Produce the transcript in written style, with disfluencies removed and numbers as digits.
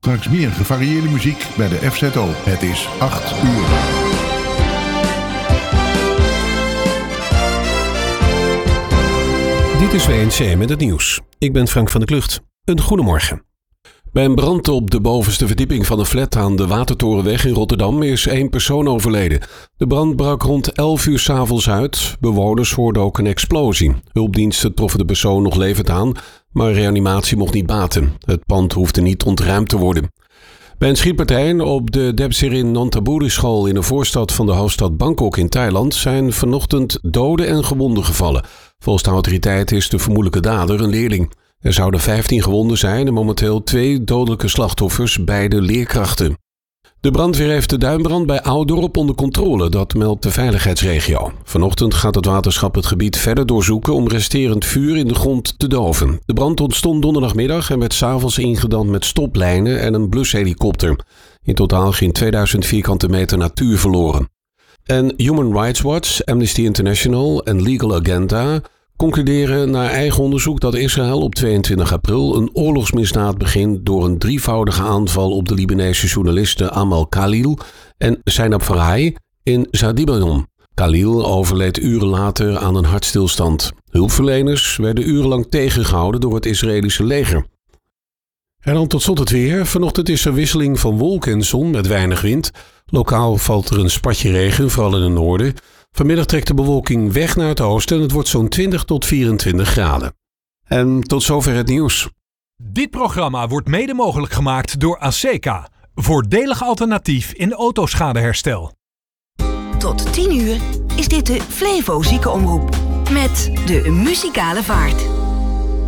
Straks meer gevarieerde muziek bij de FZO. Het is 8 uur. Dit is WNC met het nieuws. Ik ben Frank van der Klucht. Een goedemorgen. Bij een brand op de bovenste verdieping van een flat aan de Watertorenweg in Rotterdam is 1 persoon overleden. De brand brak rond 11 uur 's avonds uit. Bewoners hoorden ook een explosie. Hulpdiensten troffen de persoon nog levend aan, maar reanimatie mocht niet baten. Het pand hoefde niet ontruimd te worden. Bij een schietpartij op de Depsirin Nonthaburi school in de voorstad van de hoofdstad Bangkok in Thailand zijn vanochtend doden en gewonden gevallen. Volgens de autoriteiten is de vermoedelijke dader een leerling. Er zouden 15 gewonden zijn en momenteel 2 dodelijke slachtoffers, beide leerkrachten. De brandweer heeft de duinbrand bij Oudorp onder controle, dat meldt de veiligheidsregio. Vanochtend gaat het waterschap het gebied verder doorzoeken om resterend vuur in de grond te doven. De brand ontstond donderdagmiddag en werd 's avonds ingedampt met stoplijnen en een blushelikopter. In totaal ging 2000 vierkante meter natuur verloren. En Human Rights Watch, Amnesty International en Legal Agenda concluderen naar eigen onderzoek dat Israël op 22 april een oorlogsmisdaad begint door een 3-voudige aanval op de Libanese journalisten Amal Khalil en Zainab Farai in Zadibelon. Khalil overleed uren later aan een hartstilstand. Hulpverleners werden urenlang tegengehouden door het Israëlische leger. En dan tot slot het weer. Vanochtend is er wisseling van wolken en zon met weinig wind. Lokaal valt er een spatje regen, vooral in het noorden. Vanmiddag trekt de bewolking weg naar het oosten en het wordt zo'n 20 tot 24 graden. En tot zover het nieuws. Dit programma wordt mede mogelijk gemaakt door ASECA. Voordelig alternatief in autoschadeherstel. Tot 10 uur is dit de Flevo Ziekenomroep met de muzikale vaart.